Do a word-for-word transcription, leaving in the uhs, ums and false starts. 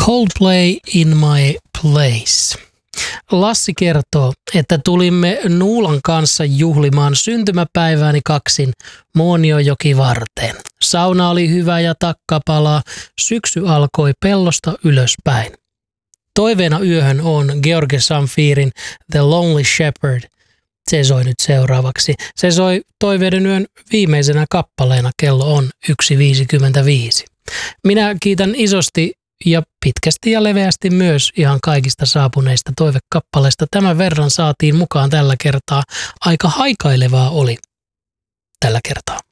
Coldplay in my place. Lassi kertoo, että tulimme Nuulan kanssa juhlimaan syntymäpäivääni kaksin Muonionjoki varten. Sauna oli hyvä ja takkapalaa. Syksy alkoi pellosta ylöspäin. Toiveena yöhön on George Zamfirin The Lonely Shepherd. Se soi nyt seuraavaksi. Se soi toiveiden yön viimeisenä kappaleena. Kello on yksi viisikymmentäviisi. Minä kiitän isosti ja pitkästi ja leveästi myös ihan kaikista saapuneista toivekappaleista. Tämän verran saatiin mukaan tällä kertaa. Aika haikailevaa oli tällä kertaa.